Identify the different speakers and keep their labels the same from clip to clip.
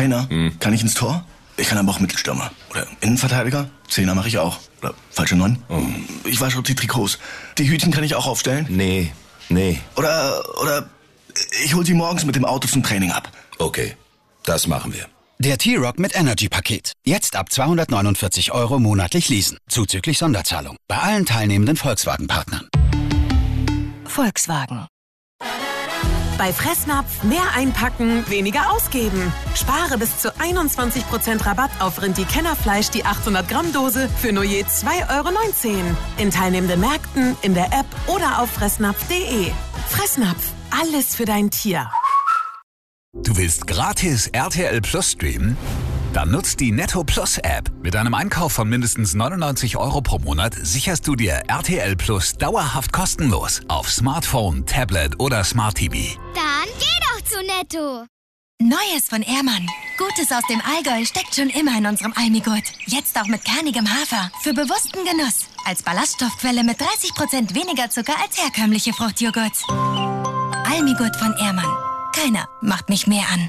Speaker 1: Trainer. Kann ich ins Tor? Ich kann aber auch Mittelstürmer. Oder Innenverteidiger. Zehner mache ich auch. Oder falsche 9. Ich wasche auch die Trikots. Die Hütchen kann ich auch aufstellen.
Speaker 2: Nee.
Speaker 1: Oder ich hol sie morgens mit dem Auto zum Training ab.
Speaker 2: Okay, das machen wir.
Speaker 3: Der T-Roc mit Energy-Paket. Jetzt ab 249 € monatlich leasen. Zuzüglich Sonderzahlung. Bei allen teilnehmenden Volkswagen-Partnern.
Speaker 4: Volkswagen. Bei Fressnapf mehr einpacken, weniger ausgeben. Spare bis zu 21% Rabatt auf Rindi-Kennerfleisch die 800 Gramm Dose für nur je 2,19 € in teilnehmenden Märkten, in der App oder auf fressnapf.de. Fressnapf, alles für dein Tier.
Speaker 5: Du willst gratis RTL Plus streamen? Dann nutzt die Netto Plus App. Mit einem Einkauf von mindestens 99 € pro Monat sicherst du dir RTL Plus dauerhaft kostenlos auf Smartphone, Tablet oder Smart TV.
Speaker 6: Dann geh doch zu Netto.
Speaker 7: Neues von Ehrmann. Gutes aus dem Allgäu steckt schon immer in unserem Almigurt. Jetzt auch mit kernigem Hafer. Für bewussten Genuss. Als Ballaststoffquelle mit 30% weniger Zucker als herkömmliche Fruchtjoghurts. Almigurt von Ehrmann. Keiner macht mich mehr an.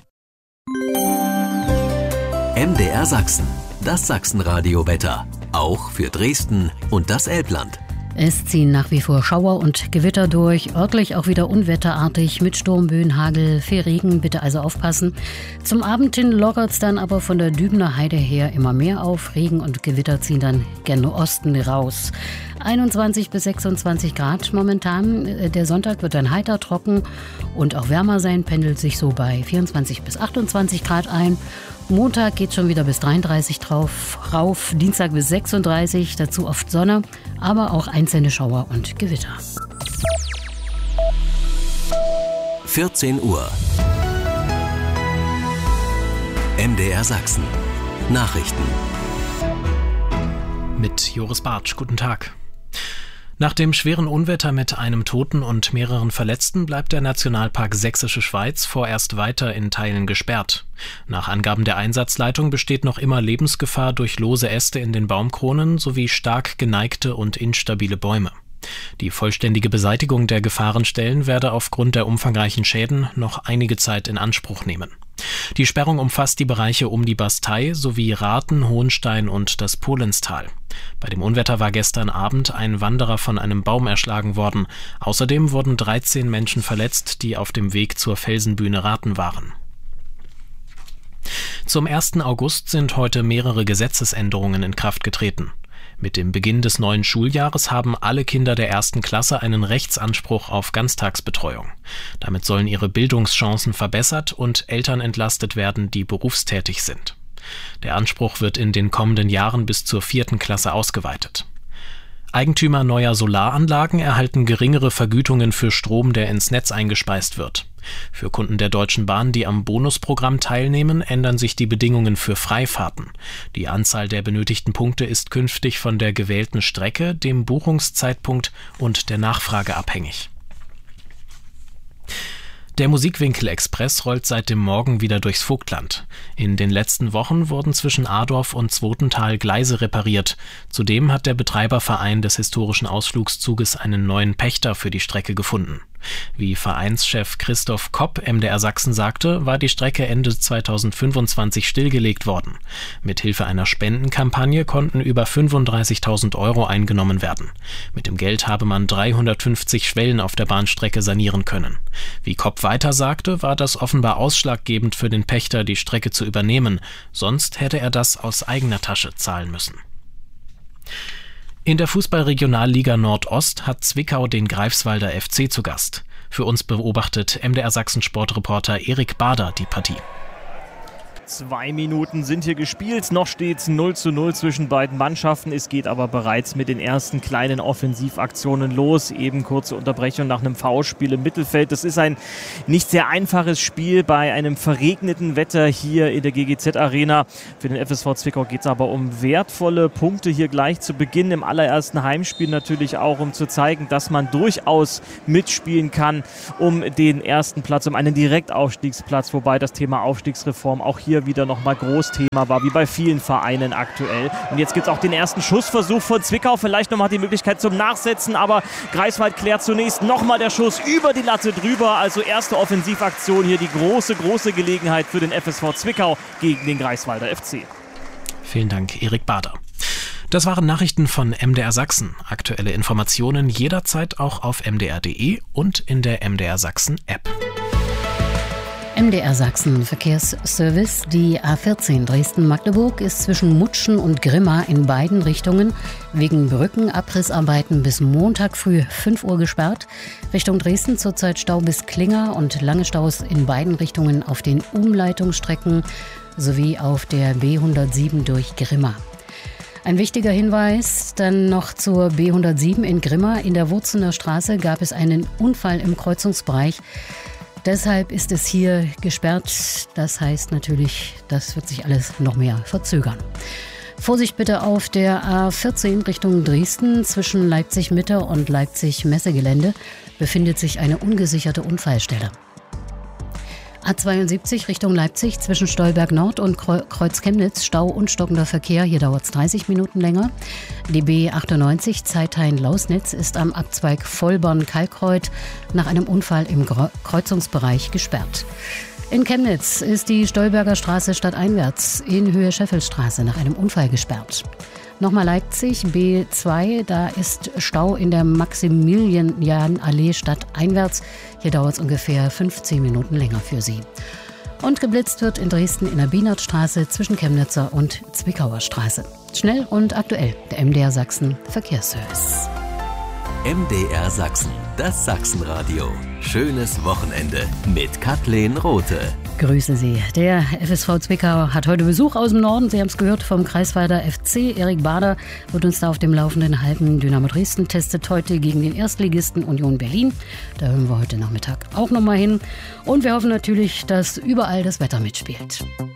Speaker 8: MDR Sachsen, das Sachsenradio-Wetter. Auch für Dresden und das Elbland.
Speaker 9: Es ziehen nach wie vor Schauer und Gewitter durch, örtlich auch wieder unwetterartig mit Sturmböen, Hagel, viel Regen, bitte also aufpassen. Zum Abend hin lockert's dann aber von der Dübener Heide her immer mehr auf. Regen und Gewitter ziehen dann gen Osten raus. 21 bis 26 Grad momentan. Der Sonntag wird dann heiter, trocken und auch wärmer sein, pendelt sich so bei 24 bis 28 Grad ein. Montag geht schon wieder bis 33 rauf, Dienstag bis 36, dazu oft Sonne, aber auch einzelne Schauer und Gewitter.
Speaker 8: 14 Uhr. MDR Sachsen. Nachrichten.
Speaker 10: Mit Joris Bartsch, guten Tag. Nach dem schweren Unwetter mit einem Toten und mehreren Verletzten bleibt der Nationalpark Sächsische Schweiz vorerst weiter in Teilen gesperrt. Nach Angaben der Einsatzleitung besteht noch immer Lebensgefahr durch lose Äste in den Baumkronen sowie stark geneigte und instabile Bäume. Die vollständige Beseitigung der Gefahrenstellen werde aufgrund der umfangreichen Schäden noch einige Zeit in Anspruch nehmen. Die Sperrung umfasst die Bereiche um die Bastei sowie Rathen, Hohenstein und das Polenstal. Bei dem Unwetter war gestern Abend ein Wanderer von einem Baum erschlagen worden. Außerdem wurden 13 Menschen verletzt, die auf dem Weg zur Felsenbühne Rathen waren. Zum 1. August sind heute mehrere Gesetzesänderungen in Kraft getreten. Mit dem Beginn des neuen Schuljahres haben alle Kinder der 1. Klasse einen Rechtsanspruch auf Ganztagsbetreuung. Damit sollen ihre Bildungschancen verbessert und Eltern entlastet werden, die berufstätig sind. Der Anspruch wird in den kommenden Jahren bis zur 4. Klasse ausgeweitet. Eigentümer neuer Solaranlagen erhalten geringere Vergütungen für Strom, der ins Netz eingespeist wird. Für Kunden der Deutschen Bahn, die am Bonusprogramm teilnehmen, ändern sich die Bedingungen für Freifahrten. Die Anzahl der benötigten Punkte ist künftig von der gewählten Strecke, dem Buchungszeitpunkt und der Nachfrage abhängig. Der Musikwinkel-Express rollt seit dem Morgen wieder durchs Vogtland. In den letzten Wochen wurden zwischen Adorf und Zwotental Gleise repariert. Zudem hat der Betreiberverein des historischen Ausflugszuges einen neuen Pächter für die Strecke gefunden. Wie Vereinschef Christoph Kopp MDR Sachsen sagte, war die Strecke Ende 2025 stillgelegt worden. Mithilfe einer Spendenkampagne konnten über 35.000 € eingenommen werden. Mit dem Geld habe man 350 Schwellen auf der Bahnstrecke sanieren können. Wie Kopp weiter sagte, war das offenbar ausschlaggebend für den Pächter, die Strecke zu übernehmen. Sonst hätte er das aus eigener Tasche zahlen müssen. In der Fußball-Regionalliga Nordost hat Zwickau den Greifswalder FC zu Gast. Für uns beobachtet MDR Sachsen Sportreporter Erik Bader die Partie.
Speaker 11: 2 Minuten sind hier gespielt, noch steht es 0:0 zwischen beiden Mannschaften. Es geht aber bereits mit den ersten kleinen Offensivaktionen los. Eben kurze Unterbrechung nach einem Foulspiel im Mittelfeld. Das ist ein nicht sehr einfaches Spiel bei einem verregneten Wetter hier in der GGZ-Arena. Für den FSV Zwickau geht es aber um wertvolle Punkte hier gleich zu Beginn im allerersten Heimspiel. Natürlich auch, um zu zeigen, dass man durchaus mitspielen kann um den ersten Platz, um einen Direktaufstiegsplatz. Wobei das Thema Aufstiegsreform auch hier hier wieder nochmal Großthema war, wie bei vielen Vereinen aktuell. Und jetzt gibt es auch den ersten Schussversuch von Zwickau, vielleicht nochmal die Möglichkeit zum Nachsetzen, aber Greifswald klärt zunächst nochmal der Schuss über die Latte drüber, also erste Offensivaktion hier, die große Gelegenheit für den FSV Zwickau gegen den Greifswalder FC.
Speaker 10: Vielen Dank, Erik Bader. Das waren Nachrichten von MDR Sachsen. Aktuelle Informationen jederzeit auch auf mdr.de und in der MDR Sachsen App.
Speaker 9: MDR Sachsen Verkehrsservice. Die A14 Dresden-Magdeburg ist zwischen Mutschen und Grimma in beiden Richtungen wegen Brückenabrissarbeiten bis Montag früh 5 Uhr gesperrt. Richtung Dresden zurzeit Stau bis Klinger und lange Staus in beiden Richtungen auf den Umleitungsstrecken sowie auf der B107 durch Grimma. Ein wichtiger Hinweis dann noch zur B107 in Grimma. In der Wurzener Straße gab es einen Unfall im Kreuzungsbereich. Deshalb ist es hier gesperrt. Das heißt natürlich, das wird sich alles noch mehr verzögern. Vorsicht bitte auf der A14 Richtung Dresden. Zwischen Leipzig-Mitte und Leipzig-Messegelände befindet sich eine ungesicherte Unfallstelle. A72 Richtung Leipzig zwischen Stolberg Nord und Kreuz Chemnitz, Stau und stockender Verkehr. Hier dauert es 30 Minuten länger. Die B98 Zeithain-Lausnitz ist am Abzweig Vollborn-Kalkreuth nach einem Unfall im Kreuzungsbereich gesperrt. In Chemnitz ist die Stolberger Straße stadteinwärts in Höhe Scheffelstraße nach einem Unfall gesperrt. Nochmal Leipzig, B2, da ist Stau in der Maximilianallee stadteinwärts. Hier dauert es ungefähr 15 Minuten länger für Sie. Und geblitzt wird in Dresden in der Bienertstraße zwischen Chemnitzer und Zwickauer Straße. Schnell und aktuell, der MDR Sachsen Verkehrsservice.
Speaker 8: MDR Sachsen, das Sachsenradio. Schönes Wochenende mit Kathleen Rothe.
Speaker 9: Grüße Sie. Der FSV Zwickau hat heute Besuch aus dem Norden. Sie haben es gehört vom Greifswalder FC. Erik Bader wird uns da auf dem Laufenden halten. Dynamo Dresden testet heute gegen den Erstligisten Union Berlin. Da hören wir heute Nachmittag auch nochmal hin. Und wir hoffen natürlich, dass überall das Wetter mitspielt.